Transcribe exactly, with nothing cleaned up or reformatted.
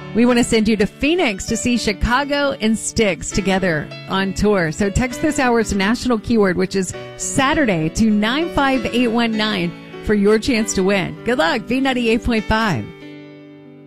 We want to send you to Phoenix to see Chicago and Styx together on tour. So text this hour's national keyword, which is Saturday, to nine five eight one nine for your chance to win. Good luck, B ninety-eight point five.